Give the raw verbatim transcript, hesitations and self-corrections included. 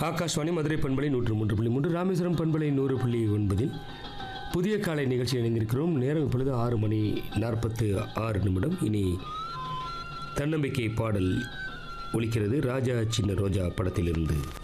ஆகாஷ்வாணி மதுரை பண்பலை நூற்று மூன்று புள்ளி மூன்று, ராமேஸ்வரம் பண்பலை நூறு புள்ளி ஒன்பதில் புதிய காலை நிகழ்ச்சியில் இணைந்திருக்கிறோம். நேரம் இப்பொழுது ஆறு மணி நாற்பத்து ஆறு நிமிடம். இனி தன்னம்பிக்கை பாடல் ஒலிக்கிறது. ராஜா சின்ன ரோஜா படத்திலிருந்து.